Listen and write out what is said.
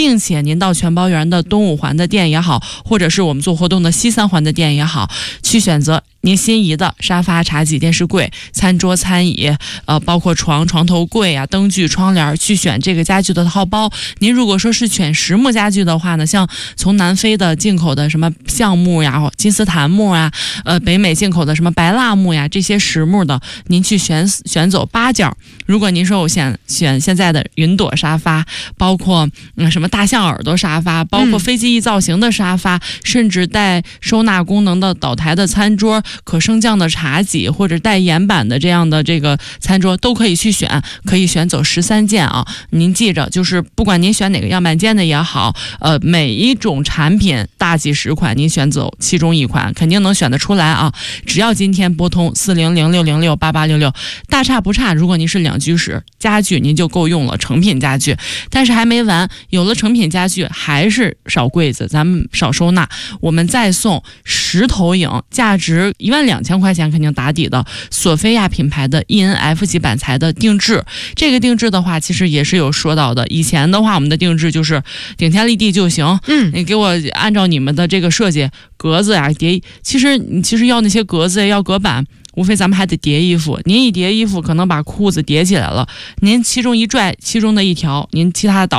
并且您到全包园的东五环的店也好，或者是我们做活动的西三环的店也好，去选择您心仪的沙发、茶几、电视柜、餐桌、餐椅，包括床头柜啊、灯具、窗帘，去选这个家具的套包。您如果说是选实木家具的话呢，像从南非的进口的什么橡木呀、金丝檀木啊，北美进口的什么白蜡木呀，这些实木的，您去选走8件。如果您说我选现在的云朵沙发，包括什么大象耳朵沙发，包括飞机翼造型的沙发，甚至带收纳功能的岛台的餐桌，可升降的茶几，或者带沿板的这样的这个餐桌都可以去选，可以选走13件啊。您记着，就是不管您选哪个样板间的也好，每一种产品大几10款，您选走其中一款，肯定能选得出来啊。只要今天拨通4006068866，大差不差。如果您是2居室家具，您就够用了，成品家具。但是还没完，有了成品家具还是少柜子，咱们少收纳，我们再送10投影，价值12000块钱肯定打底的索菲亚品牌的 ENF 级板材的定制。这个定制的话其实也是有说到的，以前的话我们的定制就是顶天立地就行，你给我按照你们的这个设计格子呀叠，其实要那些格子要隔板，无非咱们还得叠衣服，您一叠衣服可能把裤子叠起来了，您其中一拽其中的一条，您其他的